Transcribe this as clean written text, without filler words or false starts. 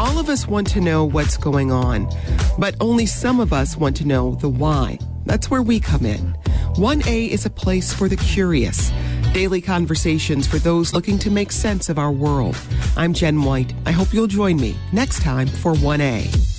All of us want to know what's going on, but only some of us want to know the why. That's where we come in. 1A is a place for the curious. Daily conversations for those looking to make sense of our world. I'm Jen White. I hope you'll join me next time for 1A.